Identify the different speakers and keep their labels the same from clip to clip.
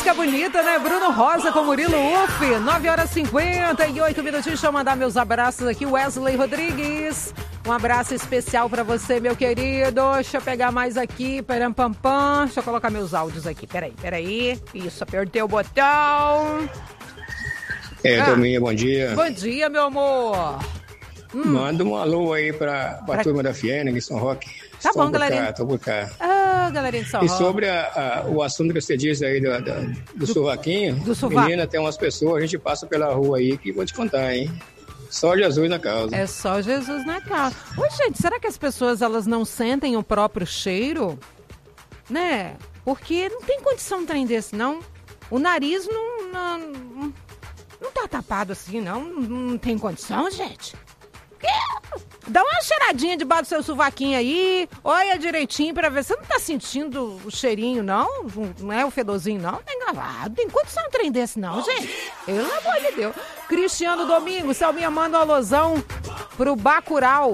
Speaker 1: música bonita, né? Bruno Rosa com Murilo Uff. 9h58 minutinhos. Deixa eu mandar meus abraços aqui. Wesley Rodrigues. Um abraço especial pra você, meu querido. Deixa eu pegar mais aqui. Param, pam, pam. Deixa eu colocar meus áudios aqui. Peraí. Isso, apertei o botão.
Speaker 2: Tominha, bom dia.
Speaker 1: Bom dia, meu amor.
Speaker 2: Manda um alô aí pra turma da Fiena, em São Roque.
Speaker 1: Tá bom, galerinha.
Speaker 2: Tô por cá.
Speaker 1: Galerinha de São Roque.
Speaker 2: E sobre o assunto que você disse aí do sovaquinho, menina, tem umas pessoas, a gente passa pela rua aí que vou te contar, hein? Só Jesus na causa.
Speaker 1: É só Jesus na causa. Ô, gente, será que as pessoas elas não sentem o próprio cheiro? Né? Porque não tem condição de um trem desse, não. O nariz não tá tapado assim, não. Não tem condição, gente. Dá uma cheiradinha debaixo do seu sovaquinho aí, olha direitinho pra ver. Você não tá sentindo o cheirinho, não? Não é o fedorzinho, não? Não tem condição de um trem desse, não, gente. Pelo amor de Deus. Cristiano Domingos, Selminha, manda um alusão pro Bacurau.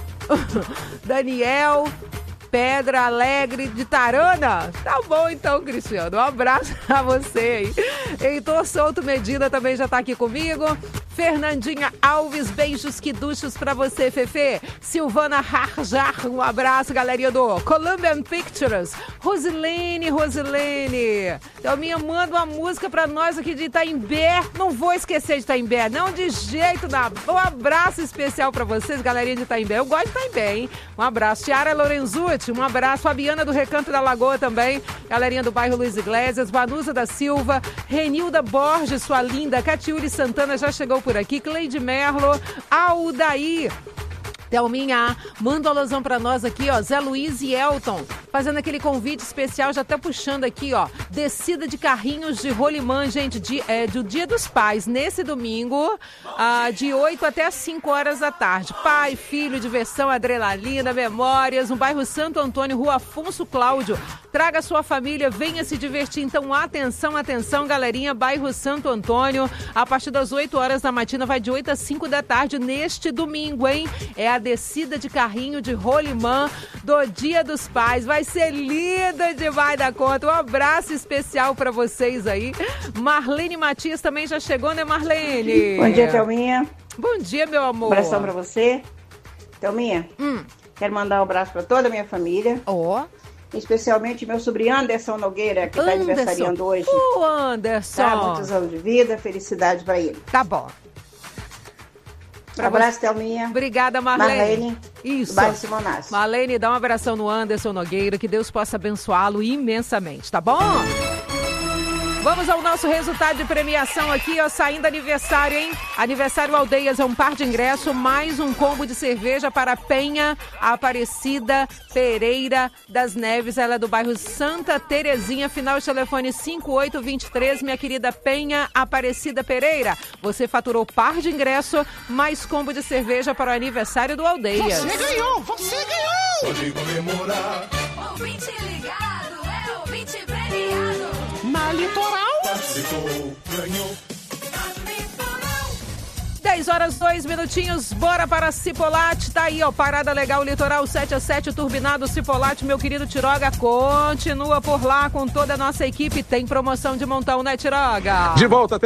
Speaker 1: Daniel Pedra Alegre de Tarana. Tá bom então, Cristiano. Um abraço pra você aí. Heitor Souto Medina também já tá aqui comigo. Fernandinha Alves, beijos que duchos pra você, Fefe. Silvana Harjar, um abraço, galerinha do Columbian Pictures. Rosilene. Thelminha, manda uma música pra nós aqui de Itaimbé. Não vou esquecer de Itaimbé, não de jeito nenhum. Um abraço especial pra vocês, galerinha de Itaimbé. Eu gosto de Itaimbé, hein? Um abraço. Tiara Lorenzucci, um abraço. Fabiana do Recanto da Lagoa também. Galerinha do bairro Luiz Iglesias. Vanusa da Silva. Renilda Borges, sua linda. Catiúri Santana já chegou por aqui. Cleide Merlo. Aldaí. Thelminha, manda uma alusão pra nós aqui, ó. Zé Luiz e Elton, fazendo aquele convite especial, já tá puxando aqui, ó. Descida de carrinhos de rolimã, gente, do Dia dos Pais, nesse domingo, de 8 até as 5 horas da tarde. Pai, filho, diversão, adrenalina, memórias, no bairro Santo Antônio, Rua Afonso Cláudio. Traga sua família, venha se divertir. Então, atenção, galerinha, bairro Santo Antônio, a partir das 8 horas da matina, vai de 8 às 5 da tarde, neste domingo, hein? É a descida de carrinho de rolimã do Dia dos Pais. Vai ser linda demais da conta. Um abraço especial pra vocês aí. Marlene Matias também já chegou, né, Marlene?
Speaker 3: Bom dia, Thelminha.
Speaker 1: Bom dia, meu amor.
Speaker 3: Um abração pra você. Thelminha, quero mandar um abraço pra toda a minha família. Especialmente meu sobrinho Anderson Nogueira, que tá aniversariando hoje.
Speaker 1: Anderson.
Speaker 3: Tá, muitos anos de vida, felicidade pra ele.
Speaker 1: Tá bom.
Speaker 3: Abraço, Thelminha.
Speaker 1: Obrigada, Marlene.
Speaker 3: Marlene,
Speaker 1: isso.
Speaker 3: Bairro Simonazzi.
Speaker 1: Marlene, dá um abração no Anderson Nogueira, que Deus possa abençoá-lo imensamente, tá bom? Vamos ao nosso resultado de premiação aqui, ó, saindo aniversário, hein? Aniversário Aldeias é um par de ingresso, mais um combo de cerveja para Penha Aparecida Pereira das Neves. Ela é do bairro Santa Terezinha, final de telefone 5823, minha querida Penha Aparecida Pereira. Você faturou par de ingresso, mais combo de cerveja para o aniversário do Aldeias.
Speaker 4: Você ganhou!
Speaker 5: Pode comemorar.
Speaker 6: Ouvinte ligado, é ouvinte premiado.
Speaker 4: Na Litoral.
Speaker 5: Participou, ganhou.
Speaker 1: 10 horas, 2 minutinhos, bora para Cipolate, tá aí, ó, Parada Legal Litoral 7-7, turbinado Cipolate, meu querido Tiroga, continua por lá com toda a nossa equipe, tem promoção de montão, né, Tiroga?
Speaker 7: De volta até